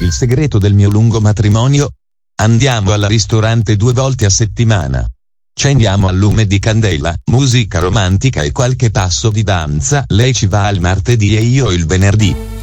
Il segreto del mio lungo matrimonio? Andiamo al ristorante 2 volte a settimana. Cendiamo al lume di candela, musica romantica e qualche passo di danza. Lei ci va il martedì e io il venerdì.